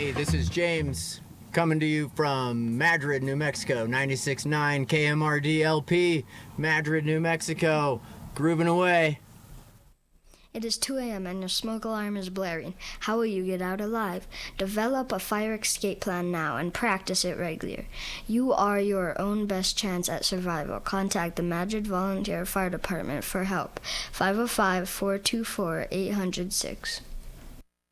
Hey, this is James coming to you from Madrid, New Mexico, 96.9 KMRD LP, Madrid, New Mexico, grooving away. It is 2 a.m. and your smoke alarm is blaring. How will you get out alive? Develop a fire escape plan now and practice it regularly. You are your own best chance at survival. Contact the Madrid Volunteer Fire Department for help. 505-424-806.